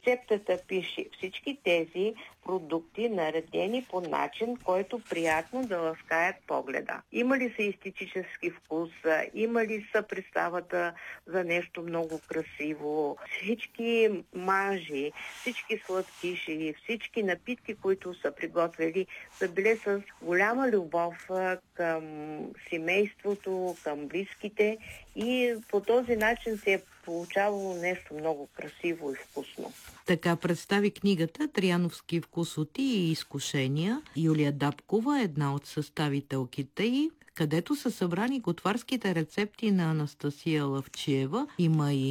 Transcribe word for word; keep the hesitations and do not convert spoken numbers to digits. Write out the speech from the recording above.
рецептата пише всички тези продукти, наредени по начин, който приятно да ласкаят погледа. Има ли са естетически вкус, има ли са представата за нещо много красиво, всички мажи, всички сладкиши, всички напитки, които са приготвили, са били с голяма любов към семейството, към близките и по този начин се е получавало нещо много красиво и вкусно. Така представи книгата "Траяновски вкусоти и изкушения" Юлия Дапкова, една от съставителките й, където са събрани готварските рецепти на Анастасия Лъвчиева. Има и